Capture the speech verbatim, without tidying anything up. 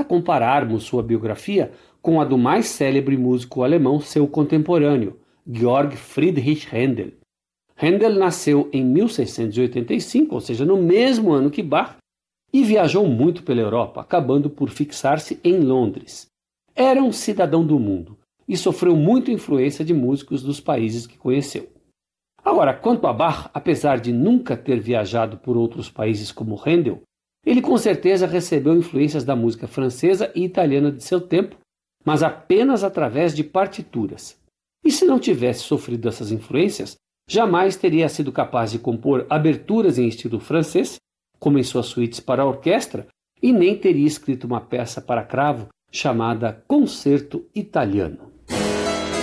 compararmos sua biografia com a do mais célebre músico alemão, seu contemporâneo, Georg Friedrich Händel. Händel nasceu em mil seiscentos e oitenta e cinco, ou seja, no mesmo ano que Bach, e viajou muito pela Europa, acabando por fixar-se em Londres. Era um cidadão do mundo e sofreu muita influência de músicos dos países que conheceu. Agora, quanto a Bach, apesar de nunca ter viajado por outros países como Händel, ele com certeza recebeu influências da música francesa e italiana de seu tempo, mas apenas através de partituras. E se não tivesse sofrido essas influências, jamais teria sido capaz de compor aberturas em estilo francês, como em suas suítes para a orquestra, e nem teria escrito uma peça para cravo chamada Concerto Italiano.